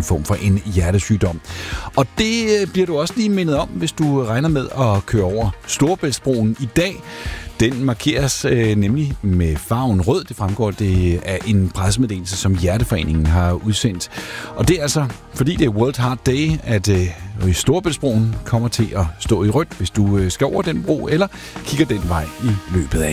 form for en hjertesygdom. Og det bliver du også lige mindet om, hvis du regner med at køre over Storebæltsbroen i dag. Den markeres nemlig med farven rød. Det fremgår det af en pressemeddelelse, som Hjerteforeningen har udsendt. Og det er altså, fordi det er World Heart Day, at Storebæltsbroen kommer til at stå i rødt, hvis du skal over den bro, eller kigger den vej i løbet af